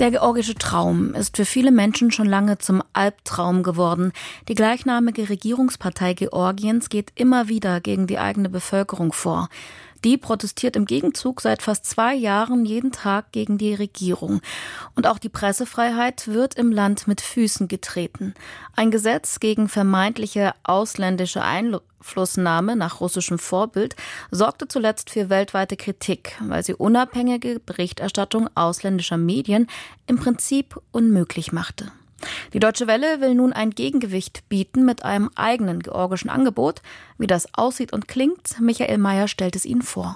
Der georgische Traum ist für viele Menschen schon lange zum Albtraum geworden. Die gleichnamige Regierungspartei Georgiens geht immer wieder gegen die eigene Bevölkerung vor. Die protestiert im Gegenzug seit fast 2 Jahren jeden Tag gegen die Regierung. Und auch die Pressefreiheit wird im Land mit Füßen getreten. Ein Gesetz gegen vermeintliche ausländische Einflussnahme nach russischem Vorbild sorgte zuletzt für weltweite Kritik, weil sie unabhängige Berichterstattung ausländischer Medien im Prinzip unmöglich machte. Die Deutsche Welle will nun ein Gegengewicht bieten mit einem eigenen georgischen Angebot. Wie das aussieht und klingt, Michael Mayer stellt es Ihnen vor.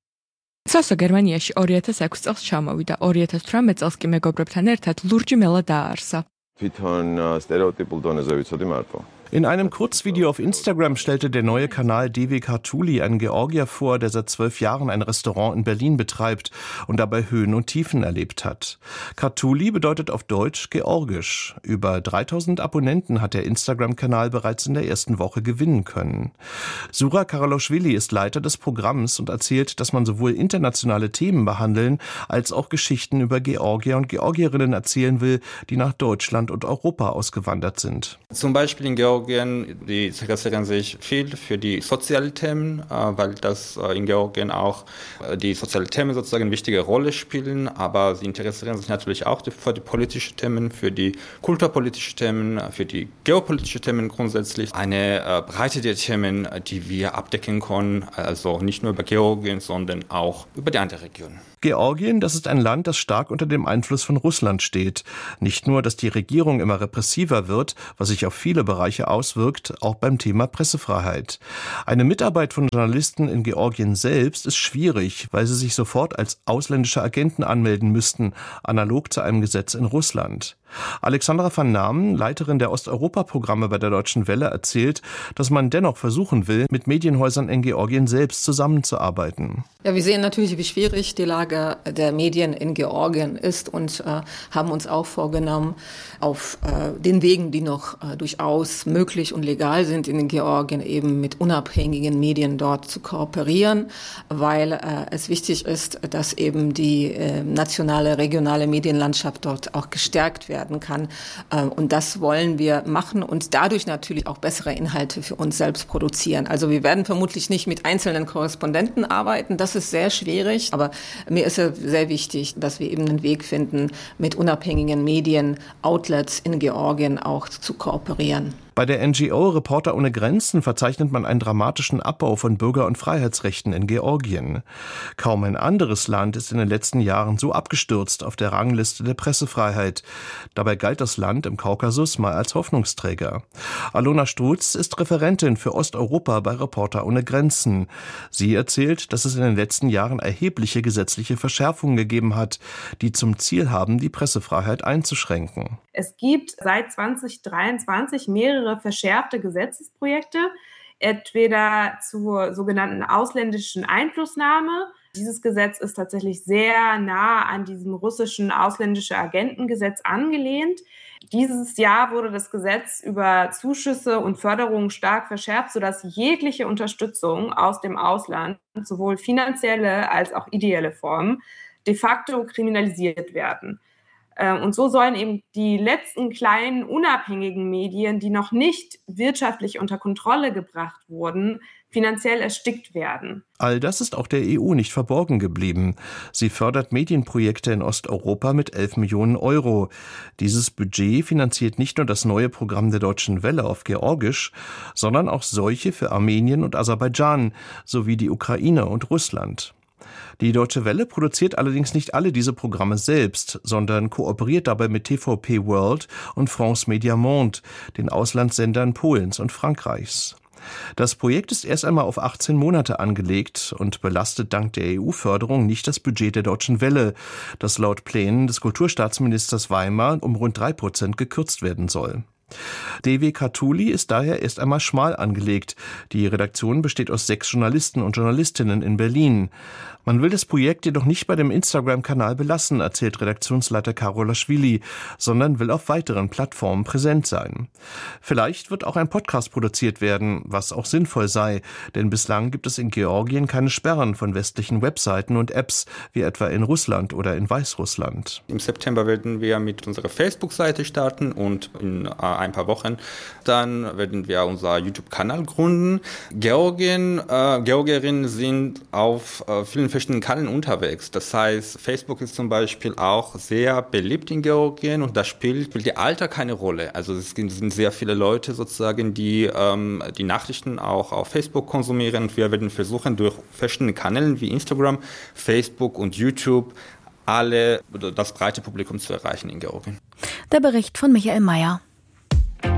SOS გერმანიაში 2006 წელს ჩამოვიდა. 2018 წელს კი მეგობრებთან ერთად ლურჯი მელა დააარსა. თვითონ სტერეოტიპულ დონეზე ვიცოდი მარტო. In einem Kurzvideo auf Instagram stellte der neue Kanal DW Kartuli einen Georgier vor, der seit 12 Jahren ein Restaurant in Berlin betreibt und dabei Höhen und Tiefen erlebt hat. Kartuli bedeutet auf Deutsch Georgisch. Über 3000 Abonnenten hat der Instagram-Kanal bereits in der ersten Woche gewinnen können. Sura Karaloschwili ist Leiter des Programms und erzählt, dass man sowohl internationale Themen behandeln, als auch Geschichten über Georgier und Georgierinnen erzählen will, die nach Deutschland und Europa ausgewandert sind. Zum Beispiel in Georgien, die interessieren sich viel für die sozialen Themen, weil das in Georgien auch die sozialen Themen sozusagen eine wichtige Rolle spielen, aber sie interessieren sich natürlich auch für die politischen Themen, für die kulturpolitischen Themen, für die geopolitischen Themen grundsätzlich. Eine Breite der Themen, die wir abdecken können, also nicht nur über Georgien, sondern auch über die anderen Regionen. Georgien, das ist ein Land, das stark unter dem Einfluss von Russland steht. Nicht nur, dass die Regierung immer repressiver wird, was sich auf viele Bereiche auswirkt, auch beim Thema Pressefreiheit. Eine Mitarbeit von Journalisten in Georgien selbst ist schwierig, weil sie sich sofort als ausländische Agenten anmelden müssten, analog zu einem Gesetz in Russland. Alexandra van Namen, Leiterin der Osteuropa-Programme bei der Deutschen Welle, erzählt, dass man dennoch versuchen will, mit Medienhäusern in Georgien selbst zusammenzuarbeiten. Ja, wir sehen natürlich, wie schwierig die Lage der Medien in Georgien ist und haben uns auch vorgenommen, auf den Wegen, die noch durchaus möglich und legal sind in Georgien, eben mit unabhängigen Medien dort zu kooperieren, weil es wichtig ist, dass eben die nationale, regionale Medienlandschaft dort auch gestärkt werden kann. Und das wollen wir machen und dadurch natürlich auch bessere Inhalte für uns selbst produzieren. Also wir werden vermutlich nicht mit einzelnen Korrespondenten arbeiten, das ist sehr schwierig, aber mir ist es sehr wichtig, dass wir eben einen Weg finden, mit unabhängigen Medien, Outlets in Georgien auch zu kooperieren. Bei der NGO Reporter ohne Grenzen verzeichnet man einen dramatischen Abbau von Bürger- und Freiheitsrechten in Georgien. Kaum ein anderes Land ist in den letzten Jahren so abgestürzt auf der Rangliste der Pressefreiheit. Dabei galt das Land im Kaukasus mal als Hoffnungsträger. Alona Strutz ist Referentin für Osteuropa bei Reporter ohne Grenzen. Sie erzählt, dass es in den letzten Jahren erhebliche gesetzliche Verschärfungen gegeben hat, die zum Ziel haben, die Pressefreiheit einzuschränken. Es gibt seit 2023 mehrere verschärfte Gesetzesprojekte, entweder zur sogenannten ausländischen Einflussnahme. Dieses Gesetz ist tatsächlich sehr nah an diesem russischen ausländische Agentengesetz angelehnt. Dieses Jahr wurde das Gesetz über Zuschüsse und Förderungen stark verschärft, sodass jegliche Unterstützung aus dem Ausland, sowohl finanzielle als auch ideelle Formen, de facto kriminalisiert werden. Und so sollen eben die letzten kleinen unabhängigen Medien, die noch nicht wirtschaftlich unter Kontrolle gebracht wurden, finanziell erstickt werden. All das ist auch der EU nicht verborgen geblieben. Sie fördert Medienprojekte in Osteuropa mit 11 Millionen Euro. Dieses Budget finanziert nicht nur das neue Programm der Deutschen Welle auf Georgisch, sondern auch solche für Armenien und Aserbaidschan sowie die Ukraine und Russland. Die Deutsche Welle produziert allerdings nicht alle diese Programme selbst, sondern kooperiert dabei mit TVP World und France Media Monde, den Auslandssendern Polens und Frankreichs. Das Projekt ist erst einmal auf 18 Monate angelegt und belastet dank der EU-Förderung nicht das Budget der Deutschen Welle, das laut Plänen des Kulturstaatsministers Weimar um rund 3% gekürzt werden soll. DW Katuli ist daher erst einmal schmal angelegt. Die Redaktion besteht aus 6 Journalisten und Journalistinnen in Berlin. Man will das Projekt jedoch nicht bei dem Instagram-Kanal belassen, erzählt Redaktionsleiter Karolaschwili, sondern will auf weiteren Plattformen präsent sein. Vielleicht wird auch ein Podcast produziert werden, was auch sinnvoll sei, denn bislang gibt es in Georgien keine Sperren von westlichen Webseiten und Apps, wie etwa in Russland oder in Weißrussland. Im September werden wir mit unserer Facebook-Seite starten und in ein paar Wochen dann werden wir unser YouTube-Kanal gründen. Georgierinnen sind auf vielen verschiedenen Kanälen unterwegs. Das heißt, Facebook ist zum Beispiel auch sehr beliebt in Georgien und da spielt die Alter keine Rolle. Also es sind sehr viele Leute sozusagen, die die Nachrichten auch auf Facebook konsumieren und wir werden versuchen, durch verschiedene Kanäle wie Instagram, Facebook und YouTube das breite Publikum zu erreichen in Georgien. Der Bericht von Michael Mayer.